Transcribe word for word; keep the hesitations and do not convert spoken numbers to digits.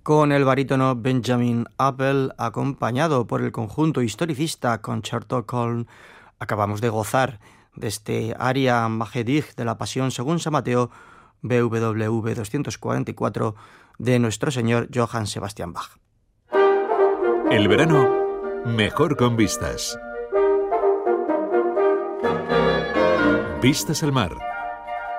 con el barítono Benjamin Appel, acompañado por el conjunto historicista Concerto Köln. Acabamos de gozar de este aria Magedig de la Pasión según San Mateo, B W V doscientos cuarenta y cuatro, de nuestro señor Johann Sebastian Bach. El verano, mejor con vistas. Vistas al mar.